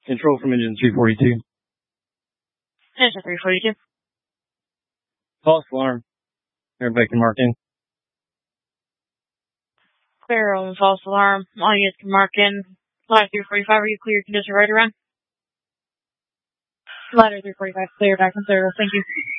Control from engine 342. Engine 342. False alarm. Everybody can mark in. Clear on false alarm. All units can mark in. Ladder 345, are you clear? Condition right around? Ladder 345, clear back and service. Thank you.